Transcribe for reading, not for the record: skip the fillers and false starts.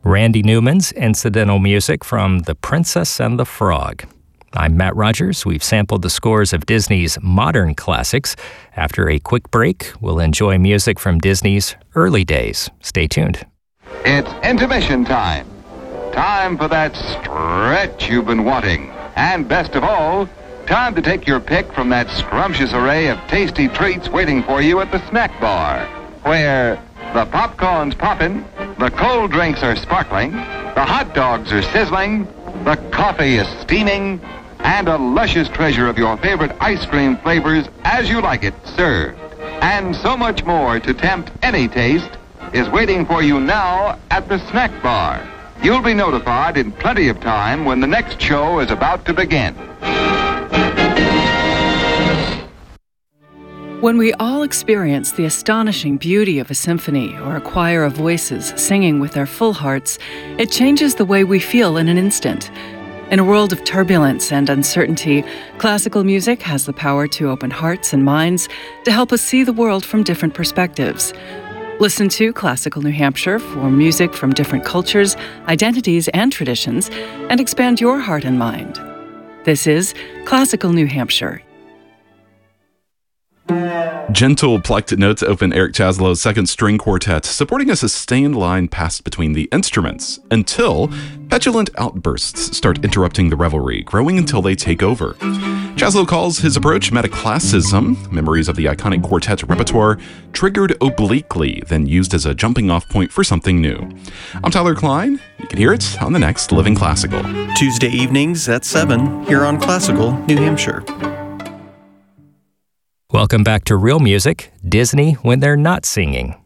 Randy Newman's incidental music from The Princess and the Frog. I'm Matt Rogers. We've sampled the scores of Disney's modern classics. After a quick break, we'll enjoy music from Disney's early days. Stay tuned. It's intermission time. Time for that stretch you've been wanting. And best of all, time to take your pick from that scrumptious array of tasty treats waiting for you at the snack bar, where the popcorn's popping, the cold drinks are sparkling, the hot dogs are sizzling, the coffee is steaming, and a luscious treasure of your favorite ice cream flavors as you like it served. And so much more to tempt any taste is waiting for you now at the snack bar. You'll be notified in plenty of time when the next show is about to begin. When we all experience the astonishing beauty of a symphony or a choir of voices singing with their full hearts, it changes the way we feel in an instant. In a world of turbulence and uncertainty, classical music has the power to open hearts and minds to help us see the world from different perspectives. Listen to Classical New Hampshire for music from different cultures, identities, and traditions, and expand your heart and mind. This is Classical New Hampshire. Gentle plucked notes open Eric Chaslow's second string quartet, supporting a sustained line passed between the instruments until petulant outbursts start interrupting the revelry, growing until they take over. Chaslow calls his approach metaclassism, memories of the iconic quartet repertoire triggered obliquely, then used as a jumping-off point for something new. I'm Tyler Klein. You can hear it on the next Living Classical. Tuesday evenings at 7 here on Classical New Hampshire. Welcome back to Real Music, Disney when they're not singing.